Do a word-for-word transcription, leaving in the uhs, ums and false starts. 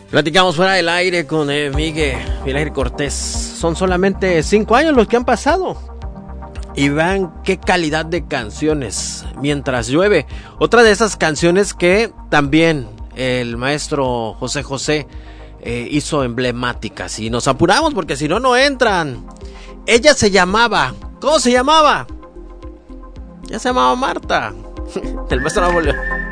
Platicamos fuera del aire con eh, Miguel, Miguel Cortés. Son solamente cinco años los que han pasado. Y vean qué calidad de canciones. Mientras llueve. Otra de esas canciones que también el maestro José José eh, hizo emblemáticas. Y nos apuramos porque si no, no entran. Ella se llamaba. ¿Cómo se llamaba? Ella se llamaba Marta. El maestro Nuevo León.